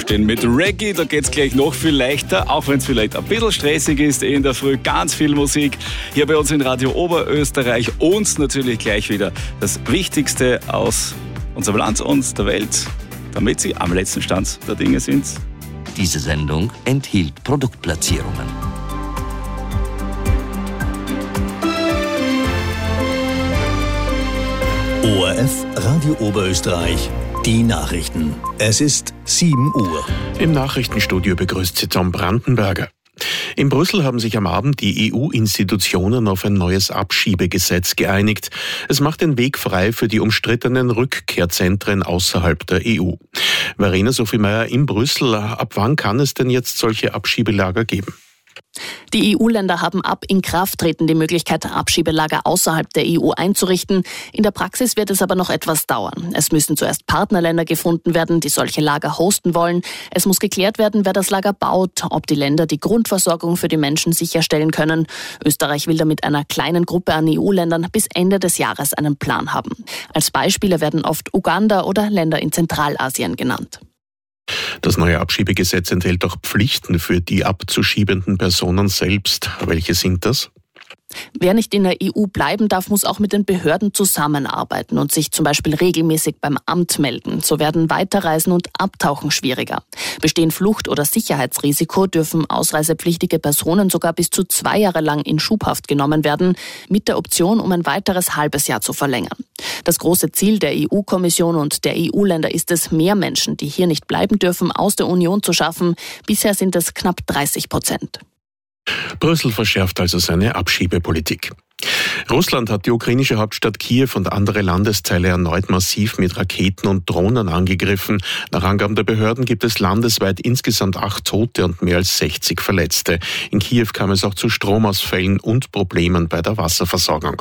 Aufstehen mit Reggae. Da geht's gleich noch viel leichter, auch wenn es vielleicht ein bisschen stressig ist. In der Früh ganz viel Musik hier bei uns in Radio Oberösterreich und natürlich gleich wieder das Wichtigste aus unserem Land und der Welt, damit Sie am letzten Stand der Dinge sind. Diese Sendung enthielt Produktplatzierungen. ORF Radio Oberösterreich, die Nachrichten. Es ist 7 Uhr. Im Nachrichtenstudio begrüßt Sie Tom Brandenberger. In Brüssel haben sich am Abend die EU-Institutionen auf ein neues Abschiebegesetz geeinigt. Es macht den Weg frei für die umstrittenen Rückkehrzentren außerhalb der EU. Verena Sophie-Meyer in Brüssel, ab wann kann es denn jetzt solche Abschiebelager geben? Die EU-Länder haben ab Inkrafttreten die Möglichkeit, Abschiebelager außerhalb der EU einzurichten. In der Praxis wird es aber noch etwas dauern. Es müssen zuerst Partnerländer gefunden werden, die solche Lager hosten wollen. Es muss geklärt werden, wer das Lager baut, ob die Länder die Grundversorgung für die Menschen sicherstellen können. Österreich will damit einer kleinen Gruppe an EU-Ländern bis Ende des Jahres einen Plan haben. Als Beispiele werden oft Uganda oder Länder in Zentralasien genannt. Das neue Abschiebegesetz enthält auch Pflichten für die abzuschiebenden Personen selbst. Welche sind das? Wer nicht in der EU bleiben darf, muss auch mit den Behörden zusammenarbeiten und sich zum Beispiel regelmäßig beim Amt melden. So werden Weiterreisen und Abtauchen schwieriger. Bestehen Flucht- oder Sicherheitsrisiko, dürfen ausreisepflichtige Personen sogar bis zu 2 Jahre lang in Schubhaft genommen werden, mit der Option, um ein weiteres halbes Jahr zu verlängern. Das große Ziel der EU-Kommission und der EU-Länder ist es, mehr Menschen, die hier nicht bleiben dürfen, aus der Union zu schaffen. Bisher sind es knapp 30%. Brüssel verschärft also seine Abschiebepolitik. Russland hat die ukrainische Hauptstadt Kiew und andere Landesteile erneut massiv mit Raketen und Drohnen angegriffen. Nach Angaben der Behörden gibt es landesweit insgesamt 8 Tote und mehr als 60 Verletzte. In Kiew kam es auch zu Stromausfällen und Problemen bei der Wasserversorgung.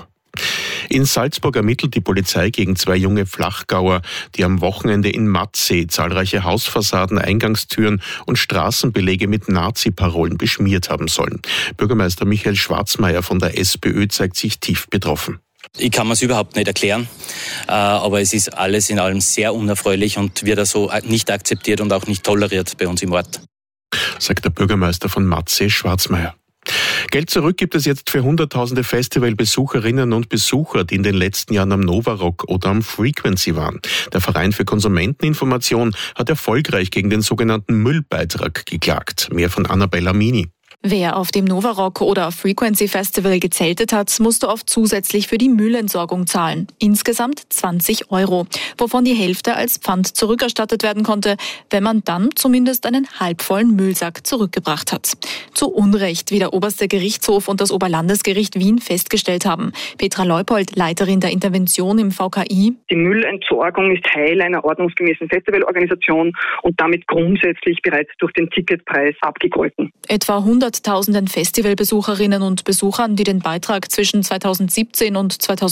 In Salzburg ermittelt die Polizei gegen 2 junge Flachgauer, die am Wochenende in Mattsee zahlreiche Hausfassaden, Eingangstüren und Straßenbeläge mit Nazi-Parolen beschmiert haben sollen. Bürgermeister Michael Schwarzmeier von der SPÖ zeigt sich tief betroffen. Ich kann mir es überhaupt nicht erklären, aber es ist alles in allem sehr unerfreulich und wird also nicht akzeptiert und auch nicht toleriert bei uns im Ort, sagt der Bürgermeister von Mattsee, Schwarzmeier. Geld zurück gibt es jetzt für hunderttausende Festivalbesucherinnen und Besucher, die in den letzten Jahren am Novarock oder am Frequency waren. Der Verein für Konsumenteninformation hat erfolgreich gegen den sogenannten Müllbeitrag geklagt. Mehr von Annabella Mini. Wer auf dem Novarock oder Frequency Festival gezeltet hat, musste oft zusätzlich für die Müllentsorgung zahlen. Insgesamt 20 €, wovon die Hälfte als Pfand zurückerstattet werden konnte, wenn man dann zumindest einen halbvollen Müllsack zurückgebracht hat. Zu Unrecht, wie der Oberste Gerichtshof und das Oberlandesgericht Wien festgestellt haben. Petra Leupold, Leiterin der Intervention im VKI. Die Müllentsorgung ist Teil einer ordnungsgemäßen Festivalorganisation und damit grundsätzlich bereits durch den Ticketpreis abgegolten. Etwa 100.000 Festivalbesucherinnen und Besuchern, die den Beitrag zwischen 2017 und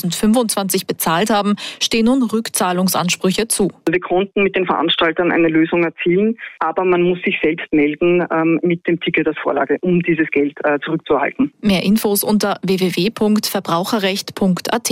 2025 bezahlt haben, stehen nun Rückzahlungsansprüche zu. Wir konnten mit den Veranstaltern eine Lösung erzielen, aber man muss sich selbst melden mit dem Ticket als Vorlage, um dieses Geld zurückzuerhalten. Mehr Infos unter www.verbraucherrecht.at.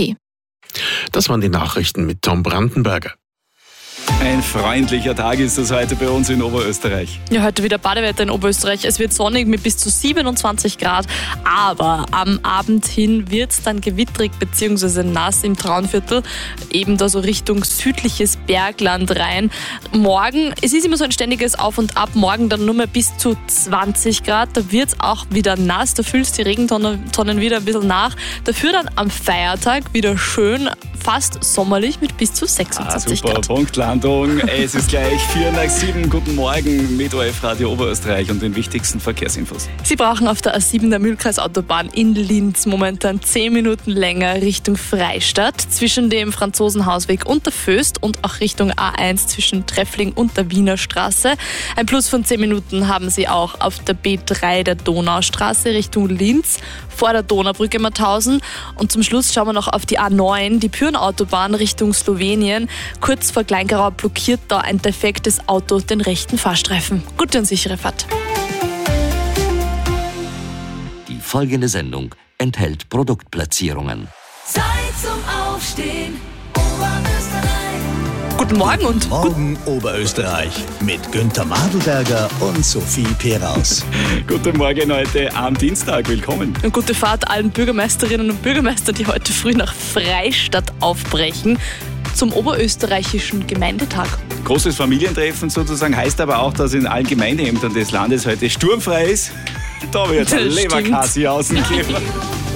Das waren die Nachrichten mit Tom Brandenberger. Ein freundlicher Tag ist es heute bei uns in Oberösterreich. Ja, heute wieder Badewetter in Oberösterreich. Es wird sonnig mit bis zu 27 Grad, aber am Abend hin wird es dann gewitterig bzw. nass im Traunviertel, eben da so Richtung südliches Bergland rein. Morgen, es ist immer so ein ständiges Auf und Ab, morgen dann nur mehr bis zu 20 Grad, da wird es auch wieder nass, da füllst die Regentonnen wieder ein bisschen nach. Dafür dann am Feiertag wieder schön, fast sommerlich mit bis zu 26 super, Grad. Punktlandung. Es ist gleich 4:07. Guten Morgen mit ORF Radio Oberösterreich und den wichtigsten Verkehrsinfos. Sie brauchen auf der A7 der Mühlkreisautobahn in Linz momentan 10 Minuten länger Richtung Freistadt zwischen dem Franzosenhausweg und der Föst und auch Richtung A1 zwischen Treffling und der Wiener Straße. Ein Plus von 10 Minuten haben Sie auch auf der B3 der Donaustraße Richtung Linz vor der Donaubrücke Mauthausen. Und zum Schluss schauen wir noch auf die A9, die Pyrenautobahn Richtung Slowenien. Kurz vor Kleingarau blockiert da ein defektes Auto den rechten Fahrstreifen. Gute und sichere Fahrt. Die folgende Sendung enthält Produktplatzierungen. Zeit zum Aufstehen, Oberösterreich. Guten Morgen und Morgen Oberösterreich mit Günther Madelberger und Sophie Peraus. Guten Morgen heute am Dienstag. Willkommen. eine gute Fahrt allen Bürgermeisterinnen und Bürgermeistern, die heute früh nach Freistadt aufbrechen zum Oberösterreichischen Gemeindetag. Großes Familientreffen sozusagen, heißt aber auch, dass in allen Gemeindeämtern des Landes heute sturmfrei ist. Da wird Das Leberkassi außen geben.